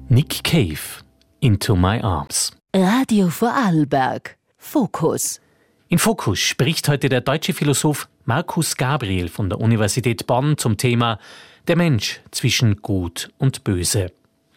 Nick Cave, Into My Arms. Radio Vorarlberg. Fokus. In Fokus spricht heute der deutsche Philosoph Markus Gabriel von der Universität Bonn zum Thema Der Mensch zwischen Gut und Böse.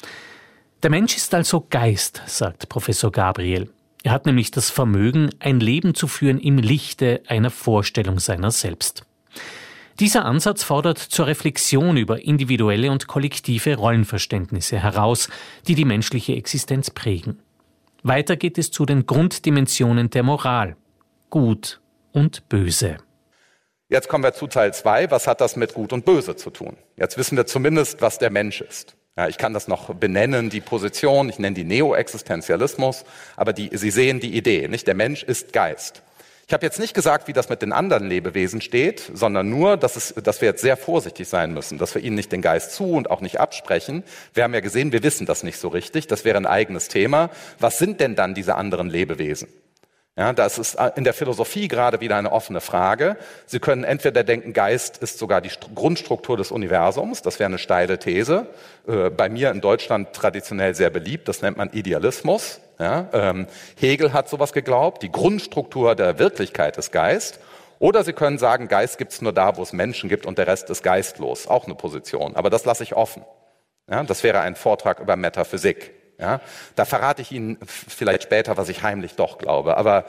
Der Mensch ist also Geist, sagt Professor Gabriel. Er hat nämlich das Vermögen, ein Leben zu führen im Lichte einer Vorstellung seiner selbst. Dieser Ansatz fordert zur Reflexion über individuelle und kollektive Rollenverständnisse heraus, die die menschliche Existenz prägen. Weiter geht es zu den Grunddimensionen der Moral: Gut und Böse. Jetzt kommen wir zu Teil 2. Was hat das mit Gut und Böse zu tun? Jetzt wissen wir zumindest, was der Mensch ist. Ja, ich kann das noch benennen, die Position, ich nenne die Neoexistenzialismus, aber Sie sehen die Idee, nicht? Der Mensch ist Geist. Ich habe jetzt nicht gesagt, wie das mit den anderen Lebewesen steht, sondern nur, dass wir jetzt sehr vorsichtig sein müssen, dass wir ihnen nicht den Geist zu und auch nicht absprechen. Wir haben ja gesehen, wir wissen das nicht so richtig, das wäre ein eigenes Thema. Was sind denn dann diese anderen Lebewesen? Ja, das ist in der Philosophie gerade wieder eine offene Frage. Sie können entweder denken, Geist ist sogar die Grundstruktur des Universums, das wäre eine steile These, bei mir in Deutschland traditionell sehr beliebt, das nennt man Idealismus. Ja, Hegel hat sowas geglaubt, die Grundstruktur der Wirklichkeit ist Geist. Oder Sie können sagen, Geist gibt es nur da, wo es Menschen gibt und der Rest ist geistlos, auch eine Position, aber das lasse ich offen. Ja, das wäre ein Vortrag über Metaphysik. Ja, da verrate ich Ihnen vielleicht später, was ich heimlich doch glaube. Aber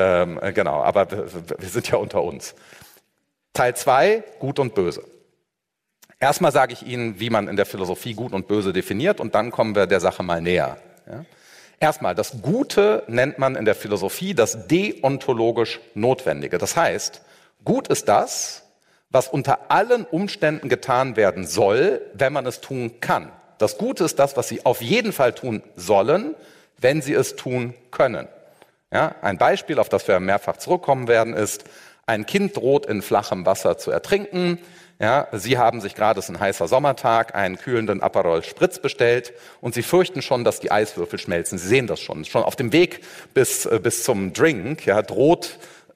aber wir sind ja unter uns. Teil 2, Gut und Böse. Erstmal sage ich Ihnen, wie man in der Philosophie Gut und Böse definiert, und dann kommen wir der Sache mal näher. Ja? Erstmal, das Gute nennt man in der Philosophie das deontologisch Notwendige. Das heißt, gut ist das, was unter allen Umständen getan werden soll, wenn man es tun kann. Das Gute ist das, was Sie auf jeden Fall tun sollen, wenn Sie es tun können. Ja, ein Beispiel, auf das wir mehrfach zurückkommen werden, ist: Ein Kind droht in flachem Wasser zu ertrinken. Ja, Sie haben sich gerade, es ist ein heißer Sommertag, einen kühlenden Aperol Spritz bestellt und Sie fürchten schon, dass die Eiswürfel schmelzen. Sie sehen das schon. Schon auf dem Weg bis zum Drink, ja, droht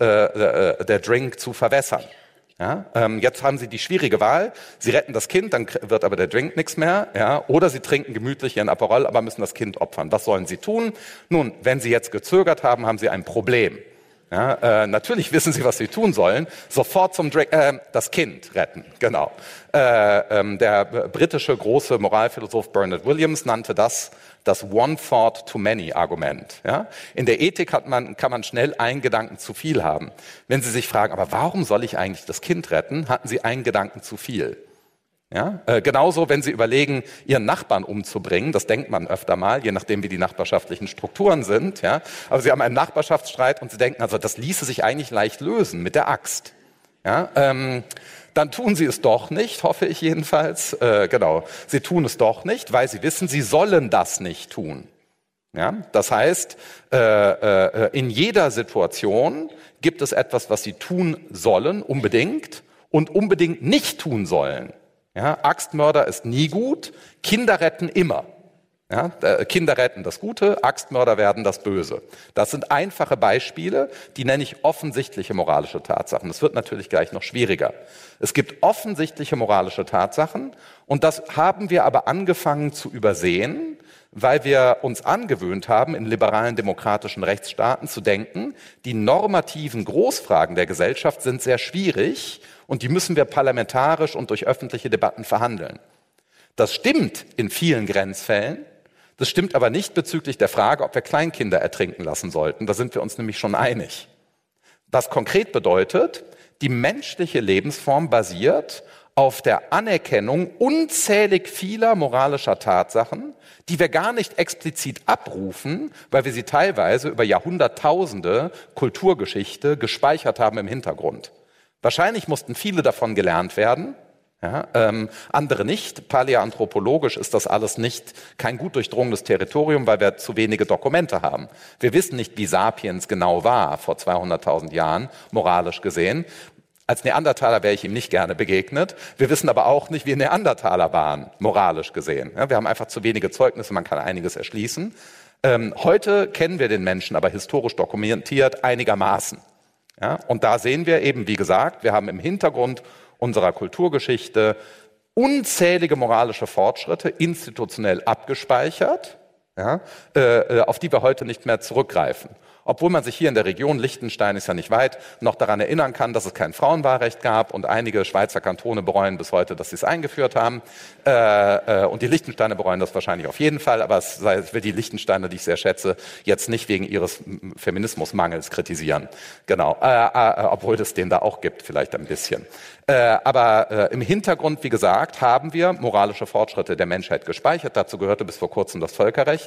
der Drink zu verwässern. Ja, jetzt haben Sie die schwierige Wahl. Sie retten das Kind, dann wird aber der Drink nichts mehr. Ja, oder Sie trinken gemütlich Ihren Aperol, aber müssen das Kind opfern. Was sollen Sie tun? Nun, wenn Sie jetzt gezögert haben, haben Sie ein Problem. Ja, natürlich wissen Sie, was Sie tun sollen. Sofort zum Drink, das Kind retten. Genau. Der britische große Moralphilosoph Bernard Williams nannte das One Thought Too Many Argument. Ja? In der Ethik kann man schnell einen Gedanken zu viel haben. Wenn Sie sich fragen, aber warum soll ich eigentlich das Kind retten, hatten Sie einen Gedanken zu viel. Ja? Genauso, wenn Sie überlegen, Ihren Nachbarn umzubringen, das denkt man öfter mal, je nachdem wie die nachbarschaftlichen Strukturen sind. Ja? Aber Sie haben einen Nachbarschaftsstreit und Sie denken, also das ließe sich eigentlich leicht lösen mit der Axt. Ja? Dann tun Sie es doch nicht, hoffe ich jedenfalls. Sie tun es doch nicht, weil Sie wissen, Sie sollen das nicht tun. Ja? Das heißt, in jeder Situation gibt es etwas, was Sie tun sollen, unbedingt, und unbedingt nicht tun sollen. Ja? Axtmörder ist nie gut, Kinder retten immer. Ja, Kinder retten das Gute, Axtmörder werden das Böse. Das sind einfache Beispiele, die nenne ich offensichtliche moralische Tatsachen. Das wird natürlich gleich noch schwieriger. Es gibt offensichtliche moralische Tatsachen und das haben wir aber angefangen zu übersehen, weil wir uns angewöhnt haben, in liberalen demokratischen Rechtsstaaten zu denken, die normativen Großfragen der Gesellschaft sind sehr schwierig und die müssen wir parlamentarisch und durch öffentliche Debatten verhandeln. Das stimmt in vielen Grenzfällen. Das stimmt aber nicht bezüglich der Frage, ob wir Kleinkinder ertrinken lassen sollten. Da sind wir uns nämlich schon einig. Was konkret bedeutet, die menschliche Lebensform basiert auf der Anerkennung unzählig vieler moralischer Tatsachen, die wir gar nicht explizit abrufen, weil wir sie teilweise über Jahrhunderttausende Kulturgeschichte gespeichert haben im Hintergrund. Wahrscheinlich mussten viele davon gelernt werden. Ja, andere nicht. Paläoanthropologisch ist das alles kein gut durchdrungenes Territorium, weil wir zu wenige Dokumente haben. Wir wissen nicht, wie Sapiens genau war vor 200.000 Jahren, moralisch gesehen. Als Neandertaler wäre ich ihm nicht gerne begegnet. Wir wissen aber auch nicht, wie Neandertaler waren, moralisch gesehen. Ja, wir haben einfach zu wenige Zeugnisse, man kann einiges erschließen. Heute kennen wir den Menschen aber historisch dokumentiert einigermaßen. Ja, und da sehen wir eben, wie gesagt, wir haben im Hintergrund unserer Kulturgeschichte unzählige moralische Fortschritte institutionell abgespeichert, ja, auf die wir heute nicht mehr zurückgreifen. Obwohl man sich hier in der Region, Liechtenstein ist ja nicht weit, noch daran erinnern kann, dass es kein Frauenwahlrecht gab und einige Schweizer Kantone bereuen bis heute, dass sie es eingeführt haben. Und die Liechtensteiner bereuen das wahrscheinlich auf jeden Fall, aber ich will die Liechtensteiner, die ich sehr schätze, jetzt nicht wegen ihres Feminismusmangels kritisieren. Genau, obwohl es den da auch gibt, vielleicht ein bisschen. Aber im Hintergrund, wie gesagt, haben wir moralische Fortschritte der Menschheit gespeichert. Dazu gehörte bis vor kurzem das Völkerrecht.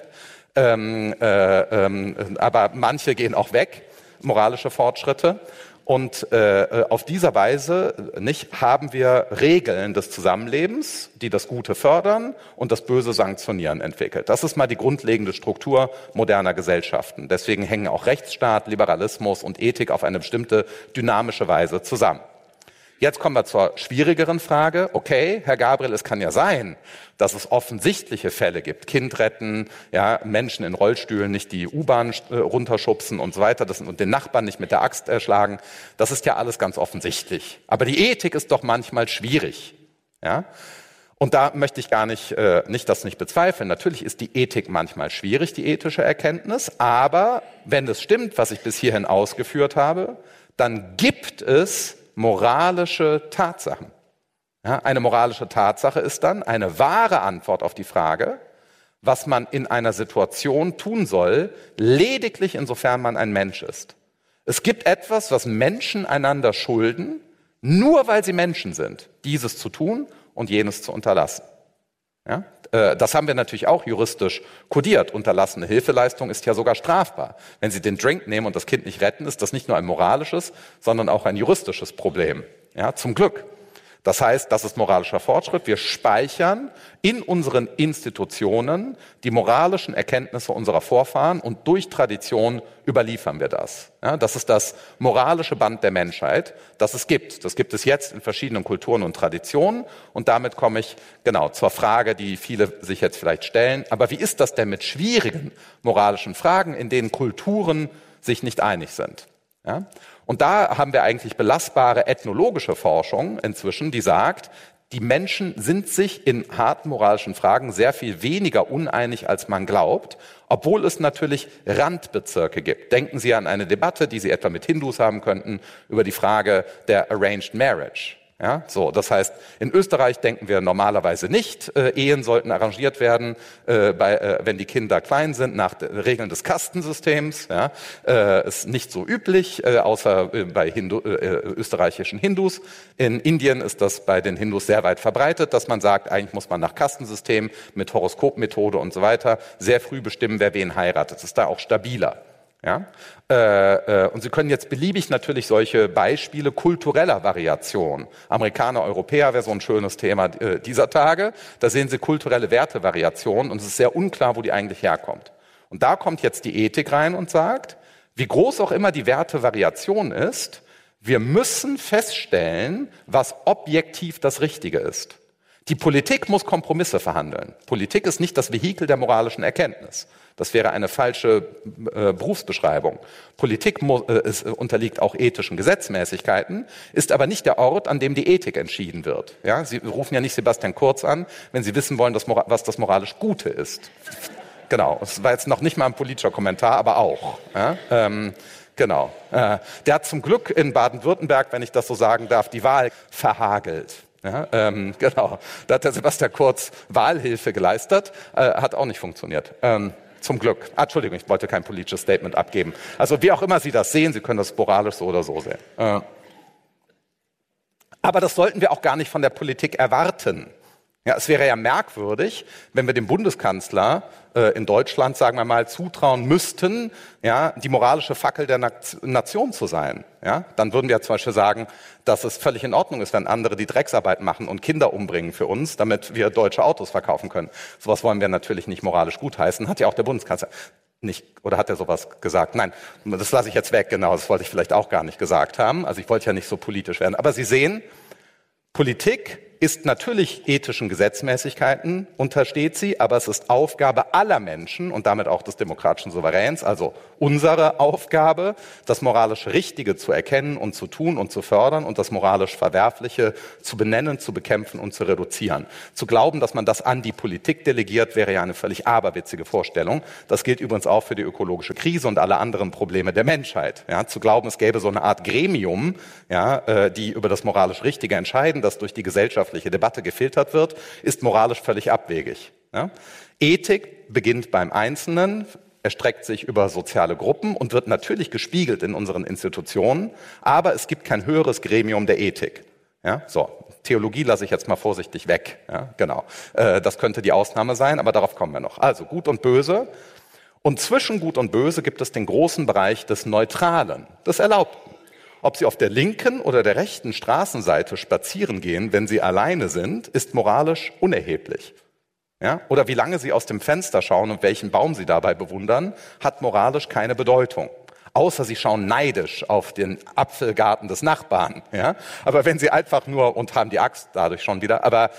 Aber manche gehen auch weg, moralische Fortschritte. Und auf dieser Weise haben wir Regeln des Zusammenlebens, die das Gute fördern und das Böse sanktionieren, entwickelt. Das ist mal die grundlegende Struktur moderner Gesellschaften. Deswegen hängen auch Rechtsstaat, Liberalismus und Ethik auf eine bestimmte dynamische Weise zusammen. Jetzt kommen wir zur schwierigeren Frage. Okay, Herr Gabriel, es kann ja sein, dass es offensichtliche Fälle gibt. Kind retten, ja, Menschen in Rollstühlen nicht die U-Bahn runterschubsen und so weiter und den Nachbarn nicht mit der Axt erschlagen. Das ist ja alles ganz offensichtlich. Aber die Ethik ist doch manchmal schwierig. Ja? Und da möchte ich gar nicht das nicht bezweifeln. Natürlich ist die Ethik manchmal schwierig, die ethische Erkenntnis. Aber wenn es stimmt, was ich bis hierhin ausgeführt habe, dann gibt es moralische Tatsachen. Ja, eine moralische Tatsache ist dann eine wahre Antwort auf die Frage, was man in einer Situation tun soll, lediglich insofern man ein Mensch ist. Es gibt etwas, was Menschen einander schulden, nur weil sie Menschen sind, dieses zu tun und jenes zu unterlassen. Ja? Das haben wir natürlich auch juristisch kodiert. Unterlassene Hilfeleistung ist ja sogar strafbar. Wenn Sie den Drink nehmen und das Kind nicht retten, ist das nicht nur ein moralisches, sondern auch ein juristisches Problem. Ja, zum Glück. Das heißt, das ist moralischer Fortschritt. Wir speichern in unseren Institutionen die moralischen Erkenntnisse unserer Vorfahren und durch Tradition überliefern wir das. Ja, das ist das moralische Band der Menschheit, das es gibt. Das gibt es jetzt in verschiedenen Kulturen und Traditionen. Und damit komme ich genau zur Frage, die viele sich jetzt vielleicht stellen. Aber wie ist das denn mit schwierigen moralischen Fragen, in denen Kulturen sich nicht einig sind? Ja? Und da haben wir eigentlich belastbare ethnologische Forschung inzwischen, die sagt, die Menschen sind sich in harten moralischen Fragen sehr viel weniger uneinig, als man glaubt, obwohl es natürlich Randbezirke gibt. Denken Sie an eine Debatte, die Sie etwa mit Hindus haben könnten, über die Frage der Arranged Marriage. Ja, so, das heißt, in Österreich denken wir normalerweise nicht, Ehen sollten arrangiert werden, wenn die Kinder klein sind, nach Regeln des Kastensystems. Ja, ist nicht so üblich, außer bei österreichischen Hindus. In Indien ist das bei den Hindus sehr weit verbreitet, dass man sagt, eigentlich muss man nach Kastensystem mit Horoskopmethode und so weiter sehr früh bestimmen, wer wen heiratet. Das ist da auch stabiler. Ja? Und Sie können jetzt beliebig natürlich solche Beispiele kultureller Variation, Amerikaner, Europäer wäre so ein schönes Thema dieser Tage, da sehen Sie kulturelle Wertevariationen und es ist sehr unklar, wo die eigentlich herkommt. Und da kommt jetzt die Ethik rein und sagt, wie groß auch immer die Wertevariation ist, wir müssen feststellen, was objektiv das Richtige ist. Die Politik muss Kompromisse verhandeln. Politik ist nicht das Vehikel der moralischen Erkenntnis. Das wäre eine falsche Berufsbeschreibung. Politik unterliegt auch ethischen Gesetzmäßigkeiten, ist aber nicht der Ort, an dem die Ethik entschieden wird. Ja, Sie rufen ja nicht Sebastian Kurz an, wenn Sie wissen wollen, was das moralisch Gute ist. Genau, es war jetzt noch nicht mal ein politischer Kommentar, aber auch. Ja, genau. Der hat zum Glück in Baden-Württemberg, wenn ich das so sagen darf, die Wahl verhagelt. Ja, genau. Da hat der Sebastian Kurz Wahlhilfe geleistet, hat auch nicht funktioniert. Zum Glück. Entschuldigung, ich wollte kein politisches Statement abgeben. Also wie auch immer Sie das sehen, Sie können das moralisch so oder so sehen. Aber das sollten wir auch gar nicht von der Politik erwarten. Ja, es wäre ja merkwürdig, wenn wir dem Bundeskanzler in Deutschland, sagen wir mal, zutrauen müssten, ja, die moralische Fackel der Nation zu sein. Ja, dann würden wir zum Beispiel sagen, dass es völlig in Ordnung ist, wenn andere die Drecksarbeit machen und Kinder umbringen für uns, damit wir deutsche Autos verkaufen können. Sowas wollen wir natürlich nicht moralisch gutheißen, hat ja auch der Bundeskanzler nicht, oder hat er sowas gesagt? Nein, das lasse ich jetzt weg, genau, das wollte ich vielleicht auch gar nicht gesagt haben. Also ich wollte ja nicht so politisch werden. Aber Sie sehen, Politik ist natürlich ethischen Gesetzmäßigkeiten, untersteht sie, aber es ist Aufgabe aller Menschen und damit auch des demokratischen Souveräns, also unsere Aufgabe, das moralisch Richtige zu erkennen und zu tun und zu fördern und das moralisch Verwerfliche zu benennen, zu bekämpfen und zu reduzieren. Zu glauben, dass man das an die Politik delegiert, wäre ja eine völlig aberwitzige Vorstellung. Das gilt übrigens auch für die ökologische Krise und alle anderen Probleme der Menschheit. Ja, zu glauben, es gäbe so eine Art Gremium, ja, die über das moralisch Richtige entscheiden, das durch die gesellschaftliche Debatte gefiltert wird, ist moralisch völlig abwegig. Ja? Ethik beginnt beim Einzelnen, erstreckt sich über soziale Gruppen und wird natürlich gespiegelt in unseren Institutionen, aber es gibt kein höheres Gremium der Ethik. Ja? So, Theologie lasse ich jetzt mal vorsichtig weg. Ja? Genau. Das könnte die Ausnahme sein, aber darauf kommen wir noch. Also Gut und Böse. Und zwischen Gut und Böse gibt es den großen Bereich des Neutralen, des Erlaubten. Ob Sie auf der linken oder der rechten Straßenseite spazieren gehen, wenn Sie alleine sind, ist moralisch unerheblich. Ja? Oder wie lange Sie aus dem Fenster schauen und welchen Baum Sie dabei bewundern, hat moralisch keine Bedeutung. Außer Sie schauen neidisch auf den Apfelgarten des Nachbarn. Ja? Aber wenn Sie einfach nur, und haben die Axt dadurch schon wieder, aber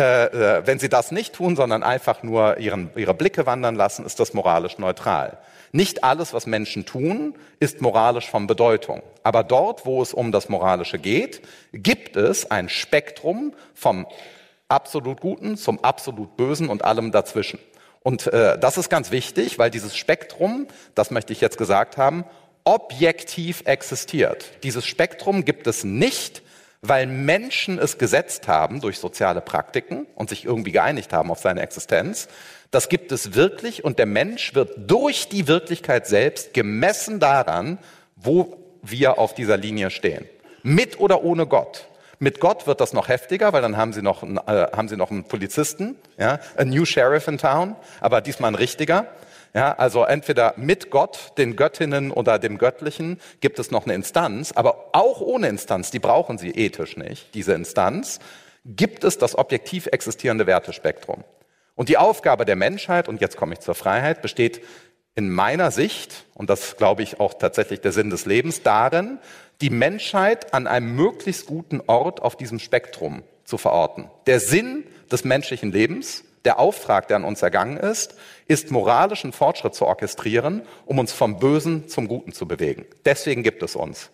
wenn Sie das nicht tun, sondern einfach nur ihre Blicke wandern lassen, ist das moralisch neutral. Nicht alles, was Menschen tun, ist moralisch von Bedeutung. Aber dort, wo es um das Moralische geht, gibt es ein Spektrum vom absolut Guten zum absolut Bösen und allem dazwischen. Und das ist ganz wichtig, weil dieses Spektrum, das möchte ich jetzt gesagt haben, objektiv existiert. Dieses Spektrum gibt es nicht, weil Menschen es gesetzt haben durch soziale Praktiken und sich irgendwie geeinigt haben auf seine Existenz. Das gibt es wirklich und der Mensch wird durch die Wirklichkeit selbst gemessen daran, wo wir auf dieser Linie stehen. Mit oder ohne Gott. Mit Gott wird das noch heftiger, weil dann haben Sie noch einen Polizisten, ja, a new sheriff in town, aber diesmal ein richtiger. Ja, also entweder mit Gott, den Göttinnen oder dem Göttlichen gibt es noch eine Instanz, aber auch ohne Instanz, die brauchen Sie ethisch nicht, diese Instanz, gibt es das objektiv existierende Wertespektrum. Und die Aufgabe der Menschheit, und jetzt komme ich zur Freiheit, besteht in meiner Sicht, und das glaube ich auch tatsächlich der Sinn des Lebens, darin, die Menschheit an einem möglichst guten Ort auf diesem Spektrum zu verorten. Der Sinn des menschlichen Lebens, der Auftrag, der an uns ergangen ist moralischen Fortschritt zu orchestrieren, um uns vom Bösen zum Guten zu bewegen. Deswegen gibt es uns.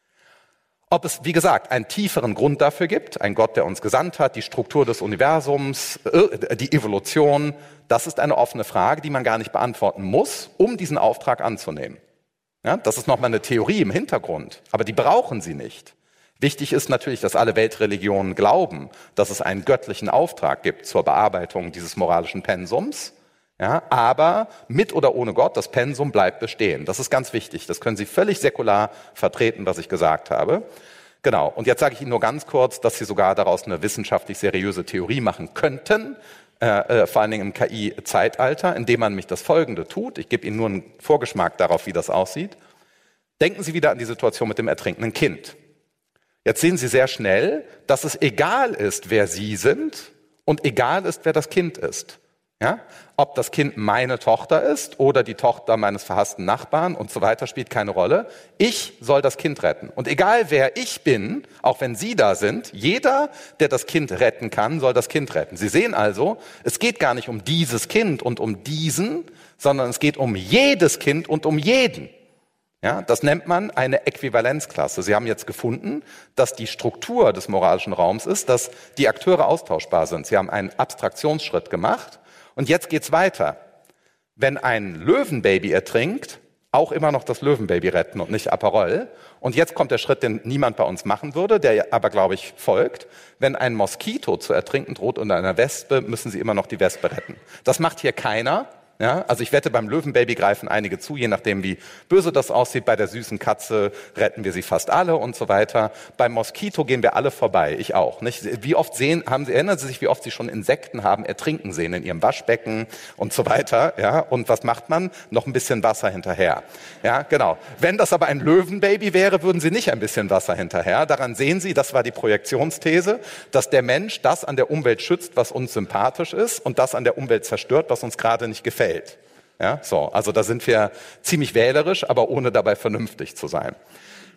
Ob es, wie gesagt, einen tieferen Grund dafür gibt, ein Gott, der uns gesandt hat, die Struktur des Universums, die Evolution, das ist eine offene Frage, die man gar nicht beantworten muss, um diesen Auftrag anzunehmen. Ja, das ist nochmal eine Theorie im Hintergrund, aber die brauchen Sie nicht. Wichtig ist natürlich, dass alle Weltreligionen glauben, dass es einen göttlichen Auftrag gibt zur Bearbeitung dieses moralischen Pensums. Ja, aber mit oder ohne Gott, das Pensum bleibt bestehen. Das ist ganz wichtig. Das können Sie völlig säkular vertreten, was ich gesagt habe. Genau. Und jetzt sage ich Ihnen nur ganz kurz, dass Sie sogar daraus eine wissenschaftlich seriöse Theorie machen könnten, vor allen Dingen im KI-Zeitalter, indem man nämlich das Folgende tut. Ich gebe Ihnen nur einen Vorgeschmack darauf, wie das aussieht. Denken Sie wieder an die Situation mit dem ertrinkenden Kind. Jetzt sehen Sie sehr schnell, dass es egal ist, wer Sie sind und egal ist, wer das Kind ist. Ja? Ob das Kind meine Tochter ist oder die Tochter meines verhassten Nachbarn und so weiter, spielt keine Rolle. Ich soll das Kind retten. Und egal wer ich bin, auch wenn Sie da sind, jeder, der das Kind retten kann, soll das Kind retten. Sie sehen also, es geht gar nicht um dieses Kind und um diesen, sondern es geht um jedes Kind und um jeden. Ja, das nennt man eine Äquivalenzklasse. Sie haben jetzt gefunden, dass die Struktur des moralischen Raums ist, dass die Akteure austauschbar sind. Sie haben einen Abstraktionsschritt gemacht. Und jetzt geht's weiter. Wenn ein Löwenbaby ertrinkt, auch immer noch das Löwenbaby retten und nicht Aperol. Und jetzt kommt der Schritt, den niemand bei uns machen würde, der aber, glaube ich, folgt. Wenn ein Moskito zu ertrinken droht unter einer Wespe, müssen Sie immer noch die Wespe retten. Das macht hier keiner. Ja, also ich wette, beim Löwenbaby greifen einige zu, je nachdem wie böse das aussieht. Bei der süßen Katze retten wir sie fast alle und so weiter. Beim Moskito gehen wir alle vorbei, ich auch. Nicht? Wie oft erinnern Sie sich, wie oft Sie schon Insekten haben ertrinken sehen in Ihrem Waschbecken und so weiter. Ja, und was macht man? Noch ein bisschen Wasser hinterher. Ja, genau. Wenn das aber ein Löwenbaby wäre, würden Sie nicht ein bisschen Wasser hinterher. Daran sehen Sie, das war die Projektionsthese, dass der Mensch das an der Umwelt schützt, was uns sympathisch ist und das an der Umwelt zerstört, was uns gerade nicht gefällt. Ja, so, also da sind wir ziemlich wählerisch, aber ohne dabei vernünftig zu sein.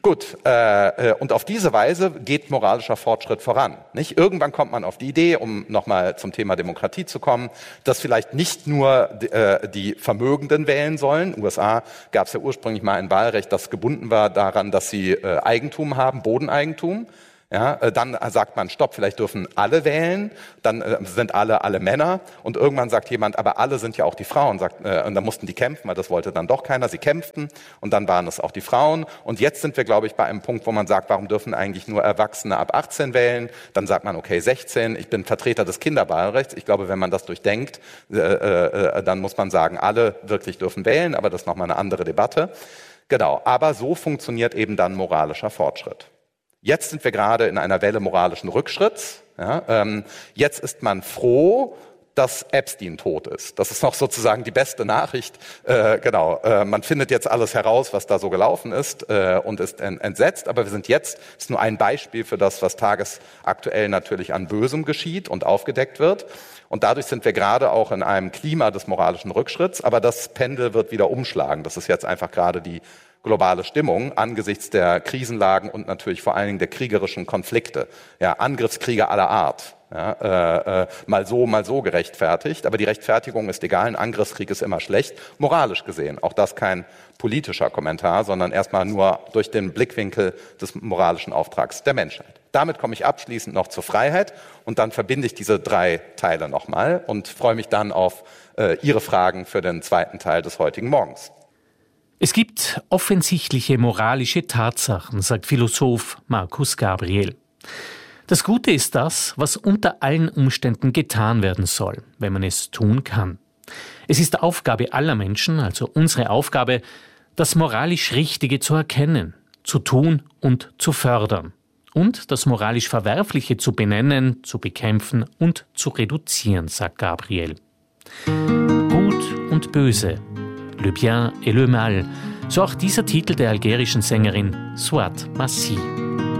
Gut, und auf diese Weise geht moralischer Fortschritt voran. Nicht? Irgendwann kommt man auf die Idee, um nochmal zum Thema Demokratie zu kommen, dass vielleicht nicht nur die Vermögenden wählen sollen. In den USA gab es ja ursprünglich mal ein Wahlrecht, das gebunden war daran, dass sie Eigentum haben, Bodeneigentum. Ja, dann sagt man, stopp, vielleicht dürfen alle wählen, dann sind alle Männer und irgendwann sagt jemand, aber alle sind ja auch die Frauen, und dann mussten die kämpfen, weil das wollte dann doch keiner, sie kämpften und dann waren es auch die Frauen und jetzt sind wir, glaube ich, bei einem Punkt, wo man sagt, warum dürfen eigentlich nur Erwachsene ab 18 wählen, dann sagt man, okay, 16, ich bin Vertreter des Kinderwahlrechts, ich glaube, wenn man das durchdenkt, dann muss man sagen, alle wirklich dürfen wählen, aber das ist nochmal eine andere Debatte. Genau, aber so funktioniert eben dann moralischer Fortschritt. Jetzt sind wir gerade in einer Welle moralischen Rückschritts. Ja, jetzt ist man froh, dass Epstein tot ist. Das ist noch sozusagen die beste Nachricht. Man findet jetzt alles heraus, was da so gelaufen ist und ist entsetzt. Aber wir sind jetzt, das ist nur ein Beispiel für das, was tagesaktuell natürlich an Bösem geschieht und aufgedeckt wird. Und dadurch sind wir gerade auch in einem Klima des moralischen Rückschritts. Aber das Pendel wird wieder umschlagen. Das ist jetzt einfach gerade die globale Stimmung angesichts der Krisenlagen und natürlich vor allen Dingen der kriegerischen Konflikte. Ja, Angriffskriege aller Art. Ja, mal so gerechtfertigt. Aber die Rechtfertigung ist egal. Ein Angriffskrieg ist immer schlecht, moralisch gesehen. Auch das kein politischer Kommentar, sondern erstmal nur durch den Blickwinkel des moralischen Auftrags der Menschheit. Damit komme ich abschließend noch zur Freiheit und dann verbinde ich diese 3 Teile nochmal und freue mich dann auf Ihre Fragen für den zweiten Teil des heutigen Morgens. Es gibt offensichtliche moralische Tatsachen, sagt Philosoph Markus Gabriel. Das Gute ist das, was unter allen Umständen getan werden soll, wenn man es tun kann. Es ist Aufgabe aller Menschen, also unsere Aufgabe, das moralisch Richtige zu erkennen, zu tun und zu fördern. Und das moralisch Verwerfliche zu benennen, zu bekämpfen und zu reduzieren, sagt Gabriel. Gut und Böse. Le bien et le mal, so auch dieser Titel der algerischen Sängerin Souad Massi.